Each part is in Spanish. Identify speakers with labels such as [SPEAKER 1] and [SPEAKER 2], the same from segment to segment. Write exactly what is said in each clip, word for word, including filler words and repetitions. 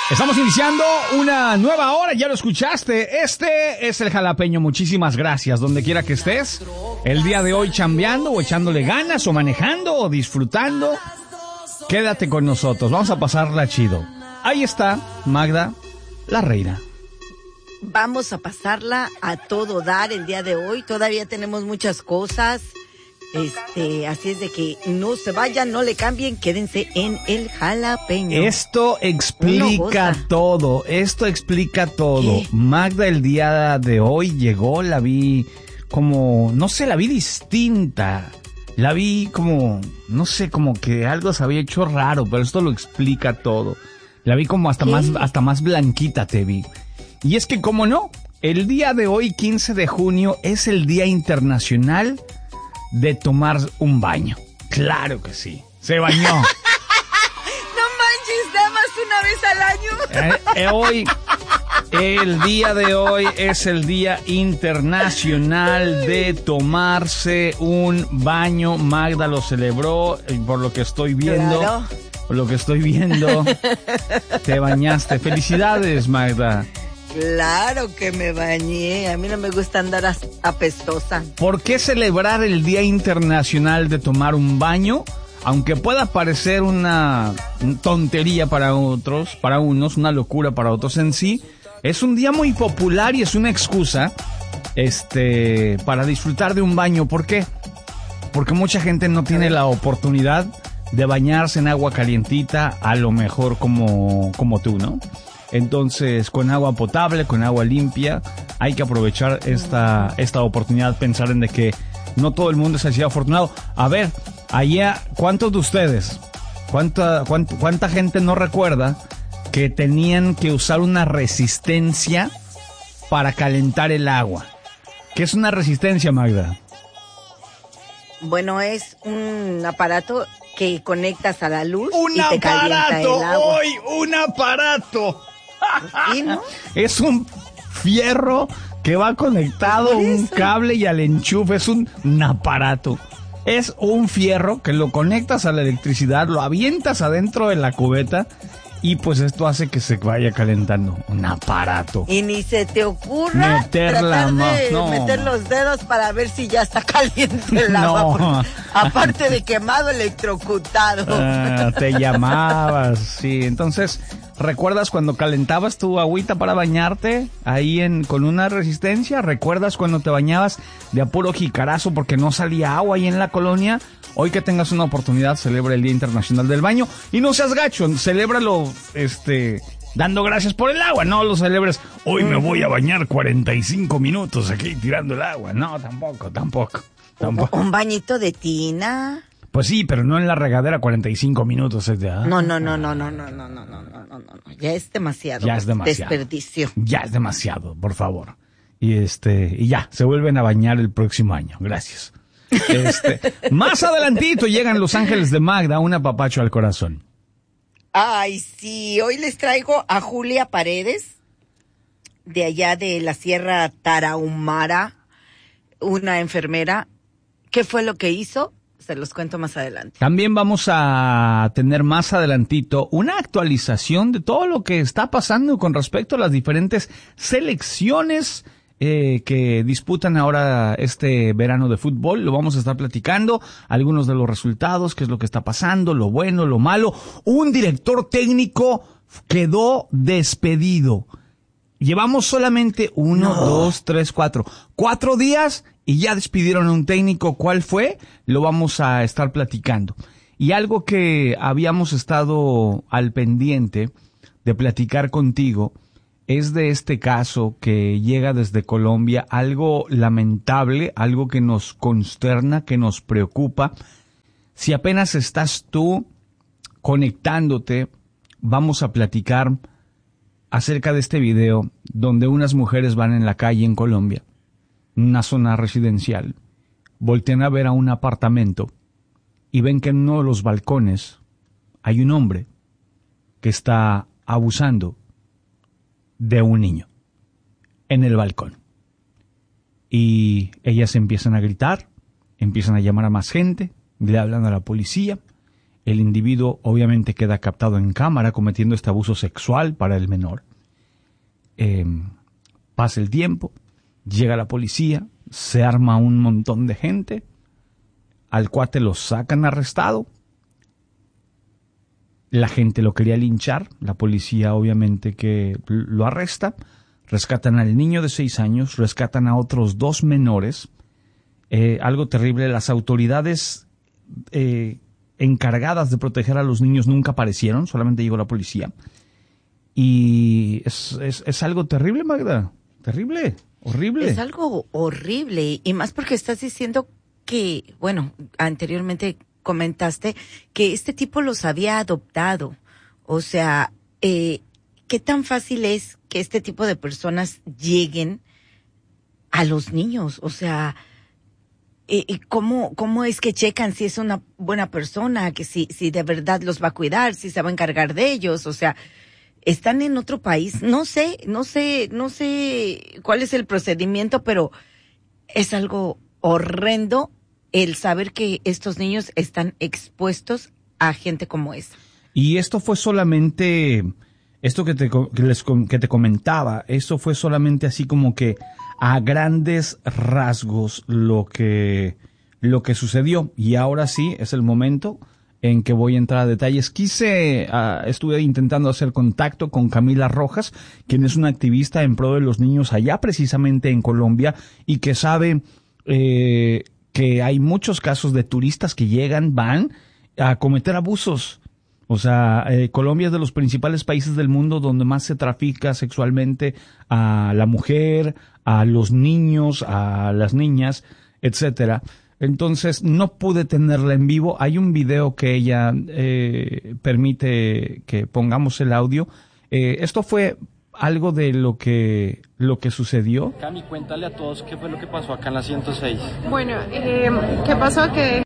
[SPEAKER 1] Estamos iniciando una nueva hora, ya lo escuchaste. Este es el Jalapeño, muchísimas gracias. Donde quiera que estés, el día de hoy chambeando o echándole ganas o manejando o disfrutando, quédate con nosotros, vamos a pasarla chido. Ahí está Magda, la reina.
[SPEAKER 2] Vamos a pasarla a todo dar el día de hoy, todavía tenemos muchas cosas. Este, así es de que no se vayan, no le cambien, quédense en el Jalapeño.
[SPEAKER 1] Esto explica todo, esto explica todo. ¿Qué? Magda el día de hoy llegó, la vi como, no sé, la vi distinta. La vi como, no sé, como que algo se había hecho raro, pero esto lo explica todo. La vi como hasta ¿Qué? más, hasta más blanquita te vi. Y es que, ¿cómo no? El día de hoy, quince de junio, es el Día Internacional de tomar un baño. Claro que sí. Se bañó.
[SPEAKER 2] No manches, nada más una vez al año.
[SPEAKER 1] Eh, eh, hoy, el día de hoy es el Día Internacional de tomarse un baño. Magda lo celebró, por lo que estoy viendo. Claro. Por lo que estoy viendo, te bañaste. Felicidades, Magda.
[SPEAKER 2] Claro que me bañé, a mí no me gusta andar apestosa.
[SPEAKER 1] ¿Por qué celebrar el Día Internacional de tomar un baño? Aunque pueda parecer una tontería para otros, para unos, una locura para otros en sí, es un día muy popular y es una excusa este, para disfrutar de un baño. ¿Por qué? Porque mucha gente no tiene la oportunidad de bañarse en agua calientita, a lo mejor como, como tú, ¿no? Entonces, con agua potable, con agua limpia, hay que aprovechar esta, esta oportunidad, pensar en de que no todo el mundo es así afortunado. A ver, allá, ¿cuántos de ustedes, cuánta, cuánta, cuánta gente no recuerda que tenían que usar una resistencia para calentar el agua? ¿Qué es una resistencia, Magda?
[SPEAKER 2] Bueno, es un aparato que conectas a la luz
[SPEAKER 1] ¡Un
[SPEAKER 2] y te calienta el agua.
[SPEAKER 1] ¡Hoy, un aparato!
[SPEAKER 2] ¿Sí, no?
[SPEAKER 1] Es un fierro que va conectado a un cable y al enchufe. Es un, un aparato. Es un fierro que lo conectas a la electricidad, lo avientas adentro de la cubeta y pues esto hace que se vaya calentando. Un aparato.
[SPEAKER 2] Y ni se te ocurra
[SPEAKER 1] meter
[SPEAKER 2] tratar
[SPEAKER 1] la
[SPEAKER 2] de
[SPEAKER 1] ma- no.
[SPEAKER 2] meter los dedos para ver si ya está caliente el agua.
[SPEAKER 1] No.
[SPEAKER 2] Aparte de quemado, electrocutado.
[SPEAKER 1] Ah, te llamabas, sí. Entonces, ¿recuerdas cuando calentabas tu agüita para bañarte ahí en con una resistencia? ¿Recuerdas cuando te bañabas de a puro jicarazo porque no salía agua ahí en la colonia? Hoy que tengas una oportunidad, celebra el Día Internacional del Baño y no seas gacho, celébralo este dando gracias por el agua, no lo celebres. Hoy me voy a bañar cuarenta y cinco minutos aquí tirando el agua. No, tampoco, tampoco. tampoco.
[SPEAKER 2] Un bañito de tina.
[SPEAKER 1] Pues sí, pero no en la regadera cuarenta y cinco minutos. Es de, ah,
[SPEAKER 2] no, no, no, no, no, no, no, no, no, no, no, no, ya es demasiado.
[SPEAKER 1] Ya es demasiado.
[SPEAKER 2] Desperdicio.
[SPEAKER 1] Ya es demasiado, por favor. Y este, y ya, se vuelven a bañar el próximo año. Gracias. Este, más adelantito llegan Los Ángeles de Magda, un apapacho al corazón.
[SPEAKER 2] Ay, sí, hoy les traigo a Julia Paredes, de allá de la Sierra Tarahumara, una enfermera. ¿Qué fue lo que hizo? Se los cuento más adelante.
[SPEAKER 1] También vamos a tener más adelantito una actualización de todo lo que está pasando con respecto a las diferentes selecciones eh, que disputan ahora este verano de fútbol. Lo vamos a estar platicando, algunos de los resultados, qué es lo que está pasando, lo bueno, lo malo. Un director técnico quedó despedido. Llevamos solamente uno, no. dos, tres, cuatro. Cuatro días y ya despidieron a un técnico. ¿Cuál fue? Lo vamos a estar platicando. Y algo que habíamos estado al pendiente de platicar contigo es de este caso que llega desde Colombia, algo lamentable, algo que nos consterna, que nos preocupa. Si apenas estás tú conectándote, vamos a platicar acerca de este video donde unas mujeres van en la calle en Colombia, una zona residencial, voltean a ver a un apartamento y ven que en uno de los balcones hay un hombre que está abusando de un niño en el balcón. Y ellas empiezan a gritar, empiezan a llamar a más gente, le hablan a la policía. El individuo obviamente queda captado en cámara cometiendo este abuso sexual para el menor. Eh, pasa el tiempo, llega la policía, se arma un montón de gente, al cuate lo sacan arrestado, la gente lo quería linchar, la policía obviamente que lo arresta, rescatan al niño de seis años, rescatan a otros dos menores, eh, algo terrible, las autoridades eh, encargadas de proteger a los niños nunca aparecieron, solamente llegó la policía, y es, es, es algo terrible, Magda, terrible, horrible.
[SPEAKER 2] Es algo horrible, y más porque estás diciendo que, bueno, anteriormente comentaste que este tipo los había adoptado. O sea, eh, ¿qué tan fácil es que este tipo de personas lleguen a los niños? O sea, eh, ¿cómo, cómo es que checan si es una buena persona, que si, si de verdad los va a cuidar, si se va a encargar de ellos? O sea, están en otro país. No sé, no sé, no sé cuál es el procedimiento, pero es algo horrendo el saber que estos niños están expuestos a gente como esa.
[SPEAKER 1] Y esto fue solamente, esto que te, que les, que te comentaba, eso fue solamente así como que a grandes rasgos lo que, lo que sucedió. Y ahora sí es el momento en que voy a entrar a detalles. Quise, uh, estuve intentando hacer contacto con Camila Rojas, quien es una activista en pro de los niños allá precisamente en Colombia y que sabe eh, que hay muchos casos de turistas que llegan, van a cometer abusos. O sea, eh, Colombia es de los principales países del mundo donde más se trafica sexualmente a la mujer, a los niños, a las niñas, etcétera. Entonces, no pude tenerla en vivo. Hay un video que ella eh, permite que pongamos el audio. Eh, esto fue algo de lo que lo que sucedió.
[SPEAKER 3] Cami, cuéntale a todos qué fue lo que pasó acá en la ciento seis.
[SPEAKER 4] Bueno, eh, ¿qué pasó? Que...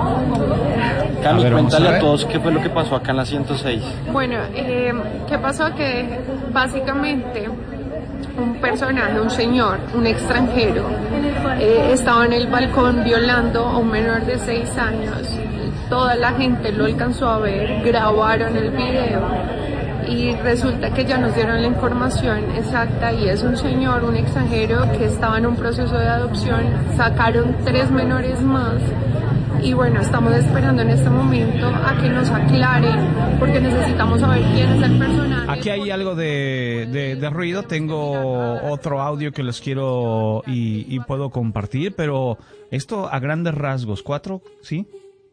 [SPEAKER 3] Cami,
[SPEAKER 1] ver,
[SPEAKER 3] cuéntale
[SPEAKER 1] a,
[SPEAKER 3] a todos qué fue lo que pasó acá en la ciento seis.
[SPEAKER 4] Bueno, eh, ¿qué pasó? Que básicamente un personaje, un señor, un extranjero, eh, estaba en el balcón violando a un menor de seis años. Toda la gente lo alcanzó a ver, grabaron el video. Y resulta que ya nos dieron la información exacta y es un señor, un extranjero que estaba en un proceso de adopción, sacaron tres menores más y bueno, estamos esperando en este momento a que nos aclaren porque necesitamos saber quién es el personaje.
[SPEAKER 1] Aquí hay algo de, de, de ruido, tengo otro audio que les quiero y, y puedo compartir, pero esto a grandes rasgos, cuatro, ¿sí?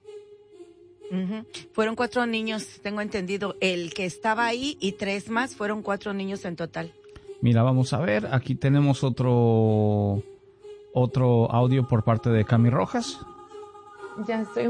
[SPEAKER 2] Uh-huh. Fueron cuatro niños, tengo entendido, el que estaba ahí y tres más, fueron cuatro niños en total.
[SPEAKER 1] Mira, vamos a ver, aquí tenemos otro otro audio por parte de Cami Rojas.
[SPEAKER 4] Ya estoy.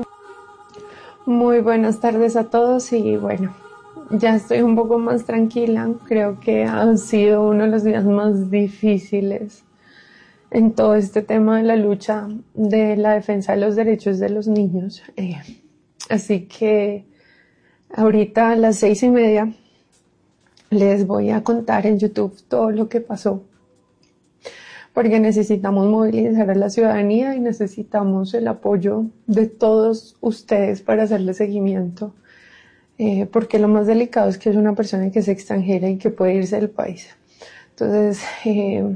[SPEAKER 4] Muy buenas tardes a todos y bueno, ya estoy un poco más tranquila. Creo que ha sido uno de los días más difíciles en todo este tema de la lucha de la defensa de los derechos de los niños. Eh, Así que ahorita a las seis y media les voy a contar en YouTube todo lo que pasó. Porque necesitamos movilizar a la ciudadanía y necesitamos el apoyo de todos ustedes para hacerle seguimiento. Eh, porque lo más delicado es que es una persona que es extranjera y que puede irse del país. Entonces, eh,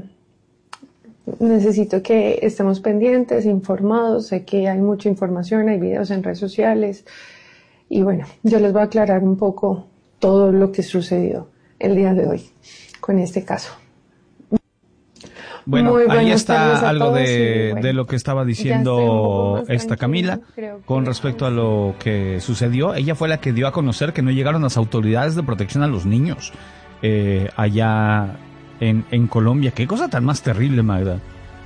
[SPEAKER 4] necesito que estemos pendientes, informados. Sé que hay mucha información, hay videos en redes sociales. Y bueno, yo les voy a aclarar un poco todo lo que sucedió el día de hoy con este caso.
[SPEAKER 1] Bueno, ahí está algo de, y, bueno, de lo que estaba diciendo esta Camila con respecto a lo que sucedió. Ella fue la que dio a conocer que no llegaron las autoridades de protección a los niños eh, allá En, en Colombia. Qué cosa tan más terrible, Magda.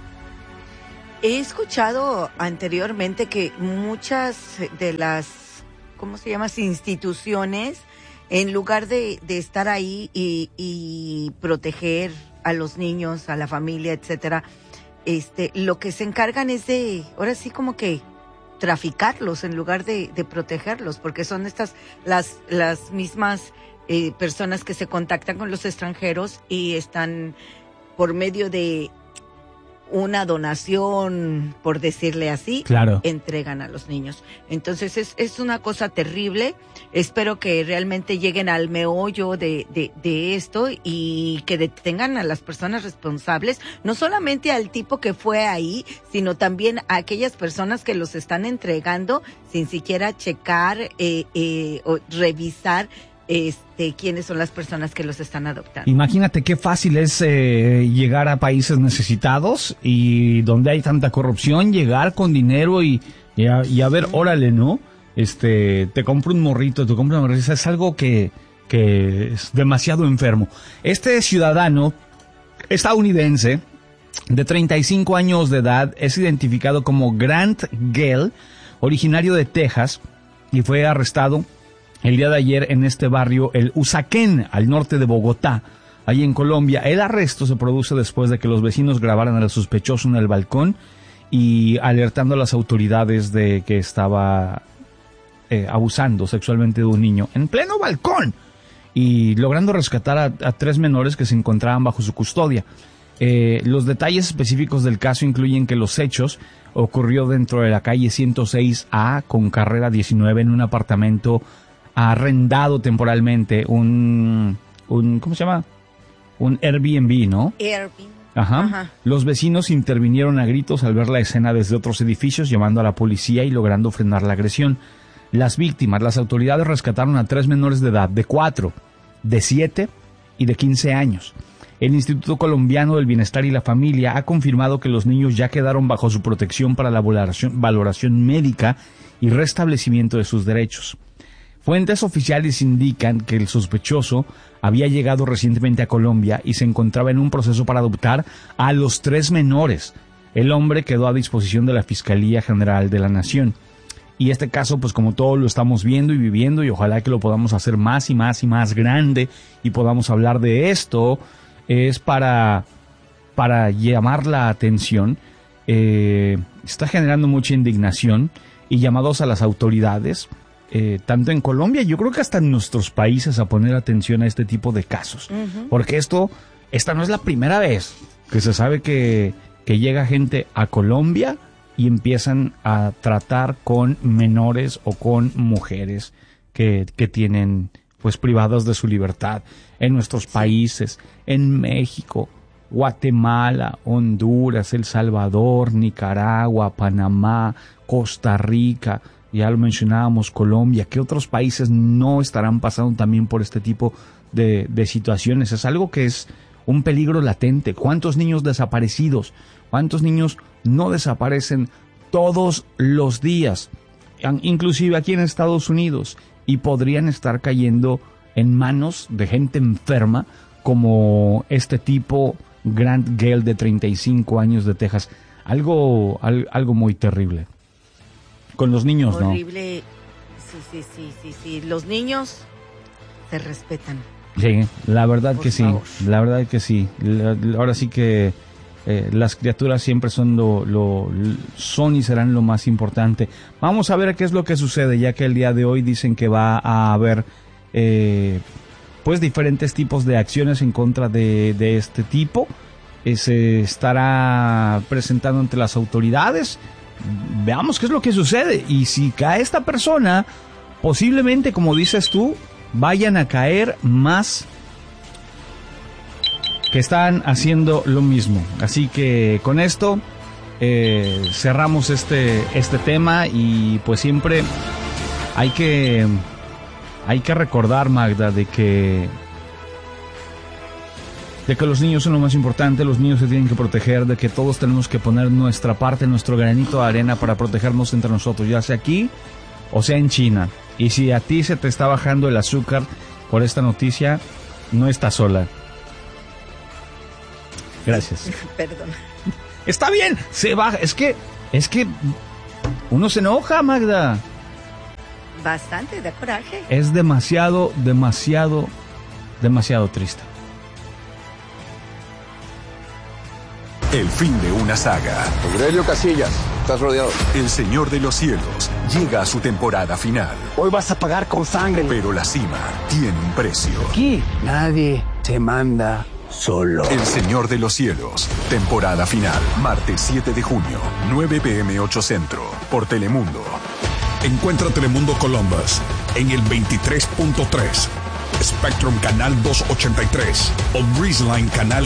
[SPEAKER 2] He escuchado anteriormente que muchas de las, ¿cómo se llama?, instituciones, en lugar de, de estar ahí y, y proteger a los niños, a la familia, etcétera, este, lo que se encargan es de, ahora sí como que traficarlos en lugar de, de protegerlos, porque son estas las las mismas Eh, personas que se contactan con los extranjeros y están por medio de una donación, por decirle así,
[SPEAKER 1] claro,
[SPEAKER 2] entregan a los niños. Entonces es, es una cosa terrible. Espero que realmente lleguen al meollo de, de, de esto y que detengan a las personas responsables, no solamente al tipo que fue ahí, sino también a aquellas personas que los están entregando sin siquiera checar eh, eh, o revisar Este, quiénes son las personas que los están adoptando.
[SPEAKER 1] Imagínate qué fácil es eh, llegar a países necesitados y donde hay tanta corrupción, llegar con dinero y, y, a, y a ver, órale, ¿no? Este, te compro un morrito, te compro una morrita, es algo que, que es demasiado enfermo. Este ciudadano estadounidense de treinta y cinco años de edad es identificado como Grant Gale, originario de Texas, y fue arrestado el día de ayer en este barrio, el Usaquén, al norte de Bogotá, ahí en Colombia. El arresto se produce después de que los vecinos grabaran al sospechoso en el balcón y alertando a las autoridades de que estaba eh, abusando sexualmente de un niño en pleno balcón y logrando rescatar a, a tres menores que se encontraban bajo su custodia. Eh, los detalles específicos del caso incluyen que los hechos ocurrió dentro de la calle ciento seis A con carrera diecinueve en un apartamento arrendado temporalmente, un, un ¿cómo se llama? Un Airbnb, ¿no?
[SPEAKER 2] Airbnb.
[SPEAKER 1] Ajá.
[SPEAKER 2] Ajá.
[SPEAKER 1] Los vecinos intervinieron a gritos al ver la escena desde otros edificios, llamando a la policía y logrando frenar la agresión. Las víctimas, las autoridades rescataron a tres menores de edad, de cuatro, de siete y de quince años. El Instituto Colombiano del Bienestar y la Familia ha confirmado que los niños ya quedaron bajo su protección para la valoración, valoración médica y restablecimiento de sus derechos. Fuentes oficiales indican que el sospechoso había llegado recientemente a Colombia y se encontraba en un proceso para adoptar a los tres menores. El hombre quedó a disposición de la Fiscalía General de la Nación. Y este caso, pues como todos lo estamos viendo y viviendo, y ojalá que lo podamos hacer más y más y más grande y podamos hablar de esto, es para, para llamar la atención. Eh, está generando mucha indignación y llamados a las autoridades, Eh, tanto en Colombia, yo creo que hasta en nuestros países, a poner atención a este tipo de casos. Uh-huh. Porque esto, esta no es la primera vez que se sabe que, que llega gente a Colombia y empiezan a tratar con menores o con mujeres que, que tienen, pues, privadas de su libertad. En nuestros países, en México, Guatemala, Honduras, El Salvador, Nicaragua, Panamá, Costa Rica, ya lo mencionábamos, Colombia. ¿Qué otros países no estarán pasando también por este tipo de, de situaciones? Es algo que es un peligro latente. ¿Cuántos niños desaparecidos? ¿Cuántos niños no desaparecen todos los días? Inclusive aquí en Estados Unidos. Y podrían estar cayendo en manos de gente enferma como este tipo, Grant Gale, de treinta y cinco años, de Texas. Algo, al, algo muy terrible. Con los niños, ¿no?
[SPEAKER 2] Horrible. Sí, sí, sí, sí, sí. Los niños se respetan.
[SPEAKER 1] Sí, la verdad
[SPEAKER 2] Por
[SPEAKER 1] que sí.
[SPEAKER 2] favor.
[SPEAKER 1] La verdad que sí. La, ahora sí que eh, las criaturas siempre son lo, lo, son y serán lo más importante. Vamos a ver qué es lo que sucede, ya que el día de hoy dicen que va a haber eh, pues diferentes tipos de acciones en contra de, de este tipo. Eh, se estará presentando ante las autoridades. Veamos qué es lo que sucede. Y si cae esta persona, posiblemente, como dices tú, vayan a caer más que están haciendo lo mismo. Así que con esto eh, cerramos este, este tema. Y pues siempre hay que hay que recordar, Magda, de que de que los niños son lo más importante, los niños se tienen que proteger, de que todos tenemos que poner nuestra parte, nuestro granito de arena para protegernos entre nosotros, ya sea aquí o sea en China. Y si a ti se te está bajando el azúcar por esta noticia, no estás sola. Gracias.
[SPEAKER 2] Perdón.
[SPEAKER 1] Está bien, se baja. Es que, es que uno se enoja, Magda.
[SPEAKER 2] Bastante, da coraje.
[SPEAKER 1] Es demasiado, demasiado, demasiado triste.
[SPEAKER 5] El fin de una saga.
[SPEAKER 6] Aurelio Casillas, estás rodeado.
[SPEAKER 5] El Señor de los Cielos llega a su temporada final.
[SPEAKER 6] Hoy vas a pagar con sangre.
[SPEAKER 5] Pero la cima tiene un precio.
[SPEAKER 6] Aquí nadie se manda
[SPEAKER 5] Solo. El Señor de los Cielos, temporada final, martes siete de junio, nueve pm ocho Centro, por Telemundo.
[SPEAKER 7] Encuentra Telemundo Columbus en el veintitrés punto tres, Spectrum Canal doscientos ochenta y tres o Breezeline Canal.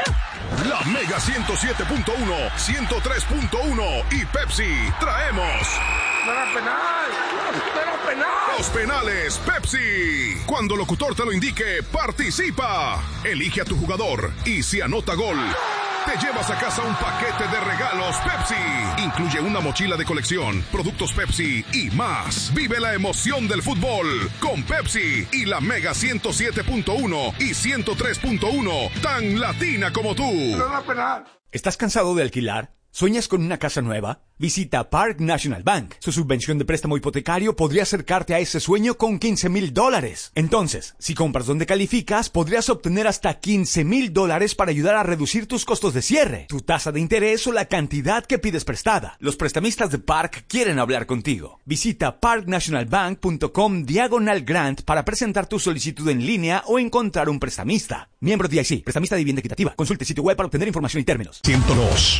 [SPEAKER 8] La Mega ciento siete punto uno, ciento tres punto uno y Pepsi traemos...
[SPEAKER 9] ¡No era penal! ¡No era penal!
[SPEAKER 8] Los penales Pepsi. Cuando el locutor te lo indique, participa. Elige a tu jugador y si anota gol, te llevas a casa un paquete de regalos Pepsi. Incluye una mochila de colección, productos Pepsi y más. Vive la emoción del fútbol con Pepsi y la Mega ciento siete punto uno y ciento tres punto uno, tan latina como tú.
[SPEAKER 9] ¡No era penal!
[SPEAKER 10] ¿Estás cansado de alquilar? ¿Sueñas con una casa nueva? Visita Park National Bank. Su subvención de préstamo hipotecario podría acercarte a ese sueño con quince mil dólares. Entonces, si compras donde calificas, podrías obtener hasta quince mil dólares para ayudar a reducir tus costos de cierre, tu tasa de interés o la cantidad que pides prestada. Los prestamistas de Park quieren hablar contigo. Visita parknationalbank.com diagonal grant para presentar tu solicitud en línea o encontrar un prestamista. Miembro D I C, prestamista de vivienda equitativa. Consulte el sitio web para obtener información y términos.
[SPEAKER 7] ciento dos.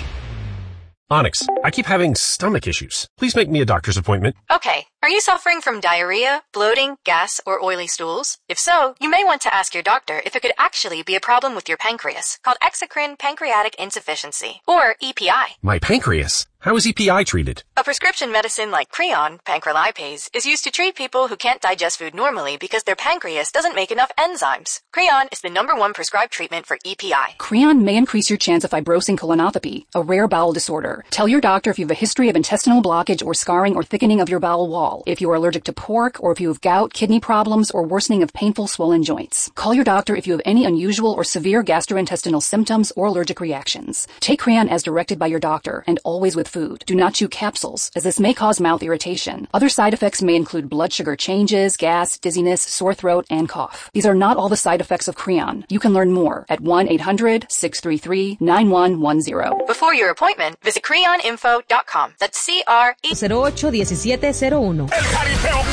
[SPEAKER 11] Onyx, I keep having stomach issues. Please make me a doctor's appointment.
[SPEAKER 12] Okay. Are you suffering from diarrhea, bloating, gas, or oily stools? If so, you may want to ask your doctor if it could actually be a problem with your pancreas, called exocrine pancreatic insufficiency, or E P I.
[SPEAKER 11] My pancreas? How is E P I treated?
[SPEAKER 12] A prescription medicine like Creon, pancrelipase, is used to treat people who can't digest food normally because their pancreas doesn't make enough enzymes. Creon is the number one prescribed treatment for E P I.
[SPEAKER 13] Creon may increase your chance of fibrosing colonopathy, a rare bowel disorder. Tell your doctor if you have a history of intestinal blockage or scarring or thickening of your bowel wall, if you are allergic to pork, or if you have gout, kidney problems, or worsening of painful swollen joints. Call your doctor if you have any unusual or severe gastrointestinal symptoms or allergic reactions. Take Creon as directed by your doctor, and always with food. Do not chew capsules, as this may cause mouth irritation. Other side effects may include blood sugar changes, gas, dizziness, sore throat, and cough. These are not all the side effects of Creon. You can learn more at one eight hundred, six three three, nine one one zero.
[SPEAKER 12] Before your appointment, visit creon info dot com. That's C R E
[SPEAKER 14] cero ocho diecisiete cero uno.
[SPEAKER 8] El jaripeo